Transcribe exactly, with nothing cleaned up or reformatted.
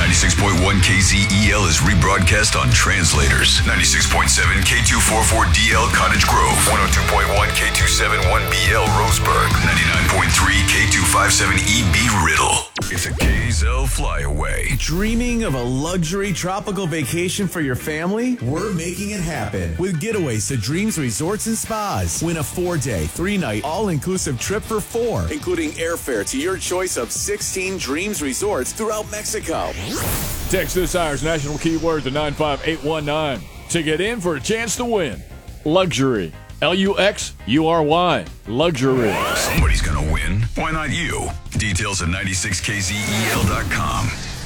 ninety-six point one K Z E L is rebroadcast on translators. ninety-six point seven K two forty-four D L Cottage Grove. one oh two point one K two seventy-one B L Roseburg. ninety-nine point three K two fifty-seven E B Riddle. It's a K Z L flyaway. Dreaming of a luxury tropical vacation for your family? We're making it happen with Getaways to Dreams Resorts and Spas. Win a four-day, three-night, all-inclusive trip for four, including airfare to your choice of sixteen Dreams Resorts throughout Mexico. Text this hour's national keyword to nine five eight one nine to get in for a chance to win. Luxury. L U X U R Y. Luxury. Somebody's gonna win. Why not you? Details at ninety-six K Z E L dot com.